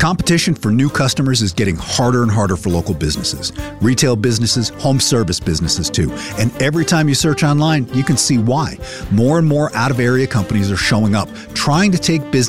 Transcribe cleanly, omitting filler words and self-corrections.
Competition for new customers is getting harder and harder for local businesses, retail businesses, home service businesses too. And every time you search online, you can see why. More and more out-of-area companies are showing up, trying to take business